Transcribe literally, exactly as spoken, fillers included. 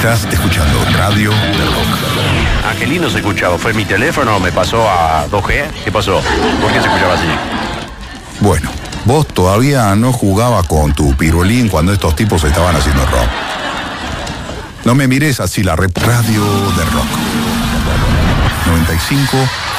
Estás escuchando Radio de Rock. Angelino se escuchaba. ¿Fue mi teléfono? ¿Me pasó a dos G? ¿Qué pasó? ¿Por qué se escuchaba así? Bueno, vos todavía no jugabas con tu pirulín cuando estos tipos estaban haciendo rock. No me mires así, la rep Radio de Rock. noventa y cinco